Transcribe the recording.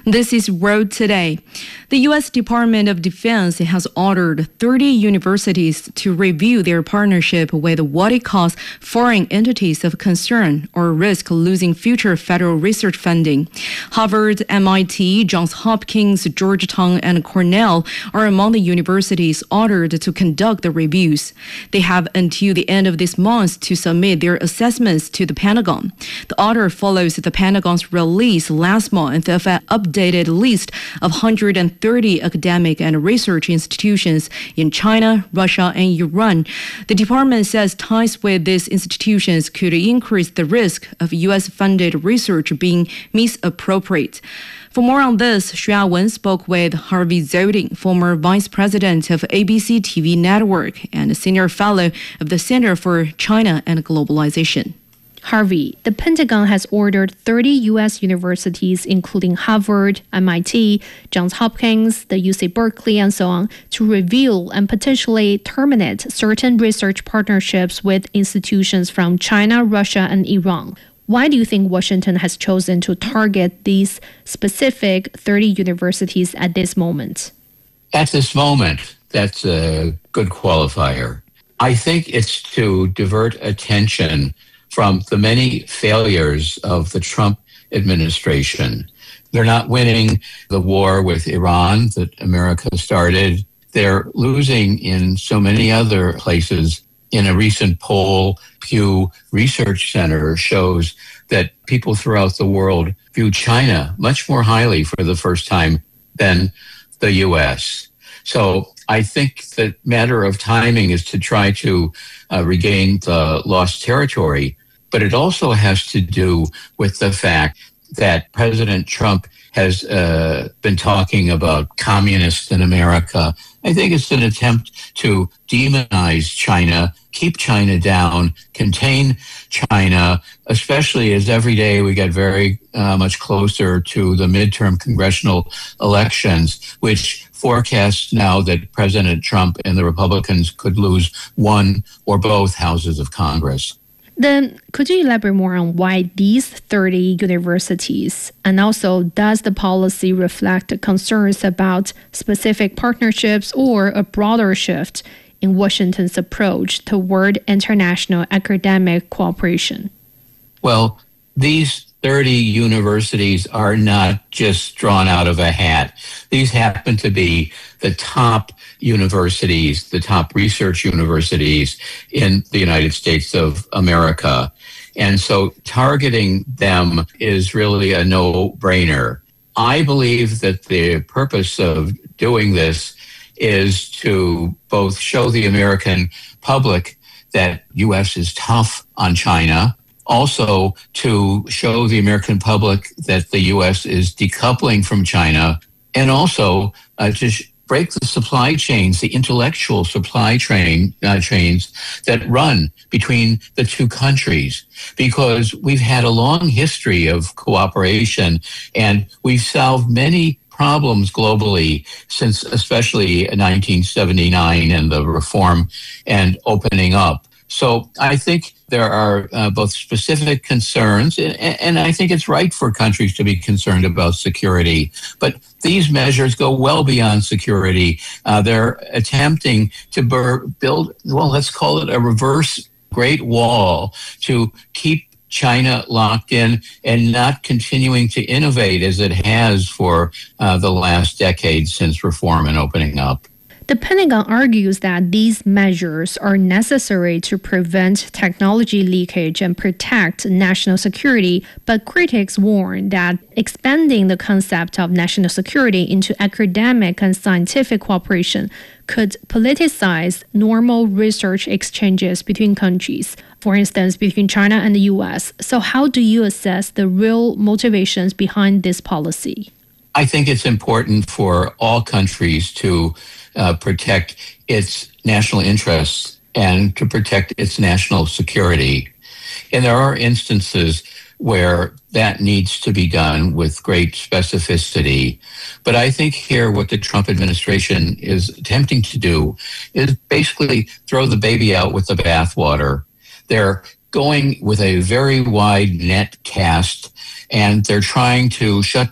This is World Today. The U.S. Department of Defense has ordered 30 universities to review their partnership with what it calls foreign entities of concern or risk losing future federal research funding. Harvard, MIT, Johns Hopkins, Georgetown, and Cornell are among the universities ordered to conduct the reviews. They have until the end of this month to submit their assessments to the Pentagon. The order follows the Pentagon's release last month of an updated list of 130 academic and research institutions in China, Russia, and Iran. The department says ties with these institutions could increase the risk of U.S.-funded research being misappropriated. For more on this, Xu Yawen spoke with Harvey Zoding, former vice president of ABC TV Network and senior fellow of the Center for China and Globalization. Harvey, the Pentagon has ordered 30 U.S. universities, including Harvard, MIT, Johns Hopkins, the UC Berkeley, and so on, to review and potentially terminate certain research partnerships with institutions from China, Russia, and Iran. Why do you think Washington has chosen to target these specific 30 universities at this moment? At this moment, that's a good qualifier. I think it's to divert attention from the many failures of the Trump administration. They're not winning the war with Iran that America started. They're losing in so many other places. In a recent poll, Pew Research Center shows that people throughout the world view China much more highly for the first time than the U.S. So I think the matter of timing is to try to regain the lost territory. But it also has to do with the fact that President Trump has been talking about communists in America. I think it's an attempt to demonize China, keep China down, contain China, especially as every day we get very much closer to the midterm congressional elections, which forecasts now that President Trump and the Republicans could lose one or both houses of Congress. Then could you elaborate more on why these 30 universities, and also does the policy reflect concerns about specific partnerships or a broader shift in Washington's approach toward international academic cooperation? Well, these 30 universities are not just drawn out of a hat. These happen to be the top universities, the top research universities in the United States of America. And so targeting them is really a no-brainer. I believe that the purpose of doing this is to both show the American public that U.S. is tough on China, also to show the American public that the U.S. is decoupling from China, and also to break the supply chains, the intellectual supply chains that run between the two countries, because we've had a long history of cooperation and we've solved many problems globally since especially 1979 and the reform and opening up. So I think there are both specific concerns, and I think it's right for countries to be concerned about security. But these measures go well beyond security. They're attempting to build, well, let's call it a reverse Great Wall to keep China locked in and not continuing to innovate as it has for the last decade since reform and opening up. The Pentagon argues that these measures are necessary to prevent technology leakage and protect national security, but critics warn that expanding the concept of national security into academic and scientific cooperation could politicize normal research exchanges between countries, for instance, between China and the U.S. So how do you assess the real motivations behind this policy? I think it's important for all countries to protect its national interests and to protect its national security. And there are instances where that needs to be done with great specificity. But I think here what the Trump administration is attempting to do is basically throw the baby out with the bathwater. They're going with a very wide net cast, and they're trying to shut